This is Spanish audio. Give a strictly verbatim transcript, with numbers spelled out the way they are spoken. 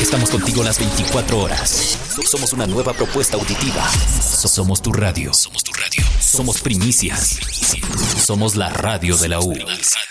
Estamos contigo las veinticuatro horas. Somos una nueva propuesta auditiva. Somos tu radio. Somos tu radio. Somos primicias. Somos la radio de la U.